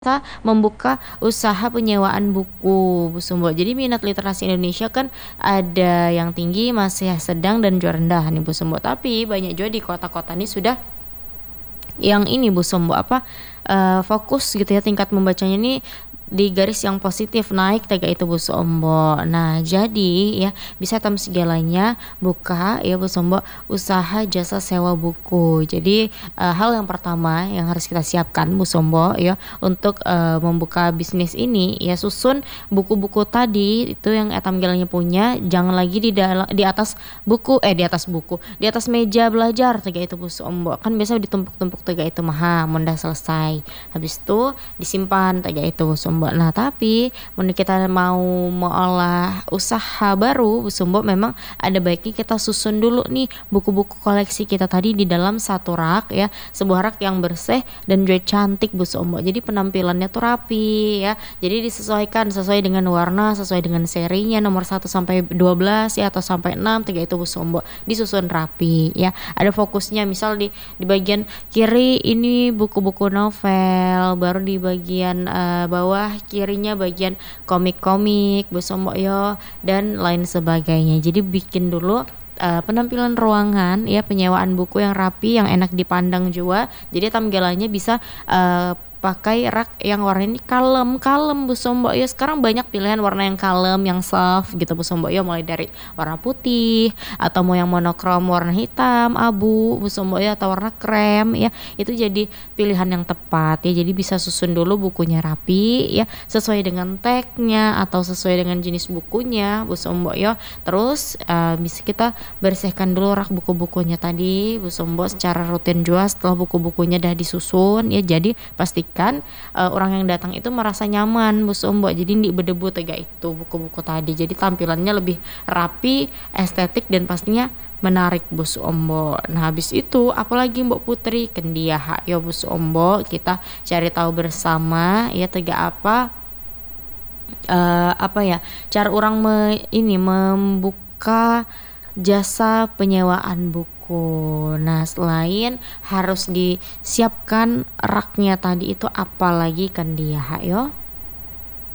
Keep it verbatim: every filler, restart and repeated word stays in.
Kita membuka usaha penyewaan buku, Bu Sumbo. Jadi minat literasi Indonesia kan ada yang tinggi, masih sedang, dan juga rendah nih Bu Sumbo. Tapi banyak juga di kota-kota ini sudah yang ini Bu Sumbo apa eee, fokus gitu ya tingkat membacanya nih di garis yang positif naik tega itu Bu Sumbo. Nah jadi ya bisa tam segalanya buka ya Bu Sumbo usaha jasa sewa buku. Jadi, eee, hal yang pertama yang harus kita siapkan Bu Sumbo ya untuk, eee, membuka bisnis ini ya susun buku-buku tadi itu yang etam gelanya punya jangan lagi di dala di atas buku eh, di atas buku, di atas meja belajar tega itu Bu Sumbo. Kan biasa ditumpuk-tumpuk tega itu mah ha mun dah selesai. Habis itu disimpan tega itu Bu Sumbo. Nah tapi mun kita mau meolah usaha baru Bu Sumbo memang ada baiknya kita susun dulu nih buku-buku koleksi kita tadi di dalam satu rak ya, sebuah rak yang bersih dan juga cantik Bu Sumbo. Jadi penampilannya tuh rapi ya, jadi disesuaikan sesuai dengan warna, sesuai dengan serinya nomor satu sampai dua belas ya atau sampai enam tega itu Bu Sumbo. Disusun rapi ya, ada fokusnya misal di di bagian kiri ini buku-buku novel, baru di bagian, eee, bawah kirinya bagian komik-komik Bu Sumbo yo, dan lain sebagainya. Jadi bikin dulu, eee, penampilan ruangan ya penyewaan buku yang rapi, yang enak dipandang jua, jadi tampilannya bisa, eee, pakai rak yang warnanya ini kalem kalem Bu Sumbo ya. Sekarang banyak pilihan warna yang kalem, yang soft gitu Bu Sumbo ya, mulai dari warna putih atau mau yang monokrom warna hitam, abu Bu Sumbo ya, atau warna krem ya, itu jadi pilihan yang tepat ya. Jadi bisa susun dulu bukunya rapi ya, sesuai dengan tag-nya atau sesuai dengan jenis bukunya Bu Sumbo yo. Terus, eee, bisa kita bersihkan dulu rak buku-bukunya tadi Bu Sumbo secara rutin jua setelah buku-bukunya dah disusun ya. Jadi pastikan, eee, orang yang datang itu merasa nyaman Bu Sumbo, jadi ndi bedebu tega itu buku-buku tadi. Jadi tampilannya lebih rapi, estetik, dan pastinya menarik Bu Sumbo. Nah habis itu apalagi Mbok Putri, ken dia ha yo Bu Sumbo kita cari tahu bersama ya tega apa eee, apa ya, cara urang me ini membuka jasa penyewaan buku. Nah selain harus disiapkan raknya tadi itu apalagi kan dia ha yo?